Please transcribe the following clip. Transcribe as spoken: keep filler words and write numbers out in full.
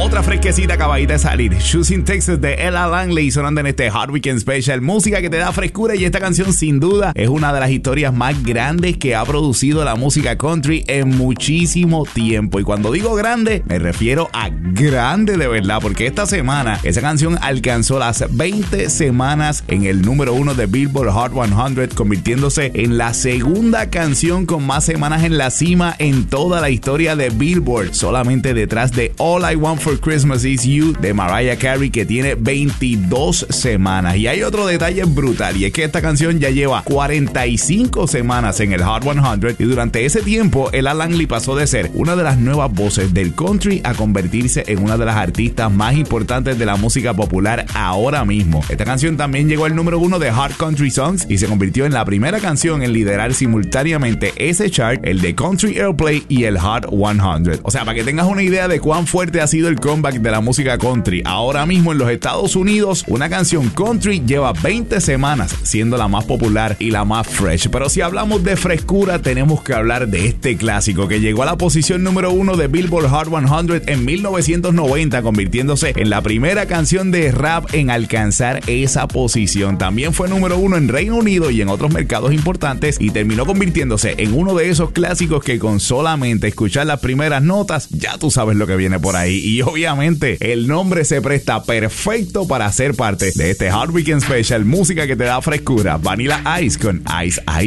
Otra fresquecita acabadita de salir. Choosing Texas de Ella Langley sonando en este Hot Weekend Special. Música que te da frescura, y esta canción sin duda es una de las historias más grandes que ha producido la música country en muchísimo tiempo. Y cuando digo grande, me refiero a grande de verdad, porque esta semana esa canción alcanzó las veinte semanas en el número uno de Billboard Hot cien, convirtiéndose en la segunda canción con más semanas en la cima en toda la historia de Billboard, solamente detrás de All I Want for Christmas Is You de Mariah Carey, que tiene veintidós semanas. Y hay otro detalle brutal, y es que esta canción ya lleva cuarenta y cinco semanas en el Hot cien, y durante ese tiempo Ella Langley pasó de ser una de las nuevas voces del country a convertirse en una de las artistas más importantes de la música popular ahora mismo. Esta canción también llegó al número uno de Hot Country Songs y se convirtió en la primera canción en liderar simultáneamente ese chart, el de Country Airplay y el Hot cien. O sea, para que tengas una idea de cuán fuerte ha sido el comeback de la música country, ahora mismo en los Estados Unidos una canción country lleva veinte semanas siendo la más popular y la más fresh. Pero si hablamos de frescura, tenemos que hablar de este clásico que llegó a la posición número uno de Billboard Hot cien en mil novecientos noventa, convirtiéndose en la primera canción de rap en alcanzar esa posición. También fue número uno en Reino Unido y en otros mercados importantes, y terminó convirtiéndose en uno de esos clásicos que con solamente escuchar las primeras notas ya tú sabes lo que viene por ahí. Y obviamente el nombre se presta perfecto para ser parte de este Hot Weekend Special, música que te da frescura. Vanilla Ice con Ice Ice